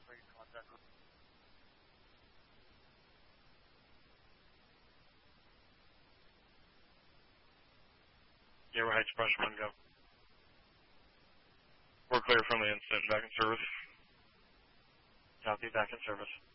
Gateway Heights, Brush 1, go. We're clear from the incident. Back in service. Copy, back in service.